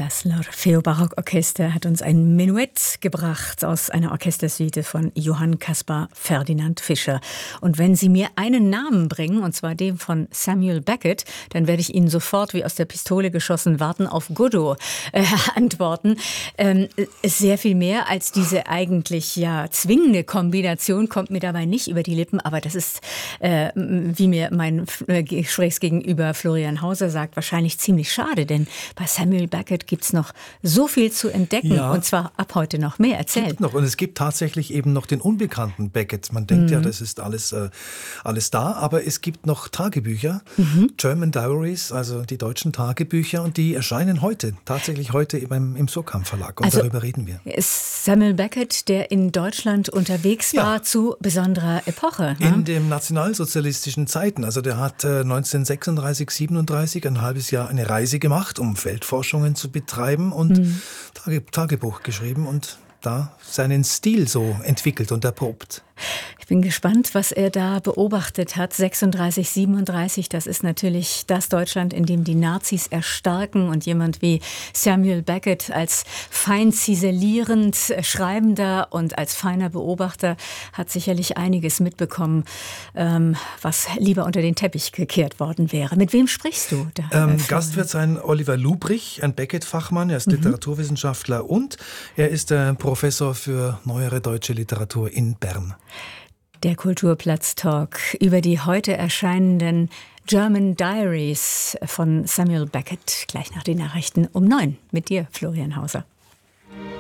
Das L'Orfeo Barockorchester hat uns ein Menuett gebracht aus einer Orchestersuite von Johann Caspar Ferdinand Fischer. Und wenn Sie mir einen Namen bringen, und zwar den von Samuel Beckett, dann werde ich Ihnen sofort wie aus der Pistole geschossen warten auf Godot antworten. Sehr viel mehr als diese eigentlich zwingende Kombination kommt mir dabei nicht über die Lippen, aber das ist, wie mir mein Gesprächsgegenüber Florian Hauser sagt, wahrscheinlich ziemlich schade, denn bei Samuel Beckett gibt es noch so viel zu entdecken, und zwar ab heute noch mehr. Erzähl. Und es gibt tatsächlich eben noch den unbekannten Beckett. Man denkt das ist alles da, aber es gibt noch Tagebücher, German Diaries, also die deutschen Tagebücher, und die erscheinen tatsächlich heute im Surkamp Verlag, und darüber reden wir. Samuel Beckett, der in Deutschland unterwegs war zu besonderer Epoche. In den nationalsozialistischen Zeiten. Also der hat 1936, 37 ein halbes Jahr eine Reise gemacht, um Feldforschungen zu betreiben und Tagebuch geschrieben und da seinen Stil so entwickelt und erprobt. Ich bin gespannt, was er da beobachtet hat. 36, 37, das ist natürlich das Deutschland, in dem die Nazis erstarken, und jemand wie Samuel Beckett als fein ziselierend Schreibender und als feiner Beobachter hat sicherlich einiges mitbekommen, was lieber unter den Teppich gekehrt worden wäre. Mit wem sprichst du da? Gast wird sein Oliver Lubrich, ein Beckett-Fachmann. Er ist Literaturwissenschaftler und er ist Professor für neuere deutsche Literatur in Bern. Der Kulturplatz-Talk über die heute erscheinenden German Diaries von Samuel Beckett. Gleich nach den Nachrichten um 9 mit dir, Florian Hauser.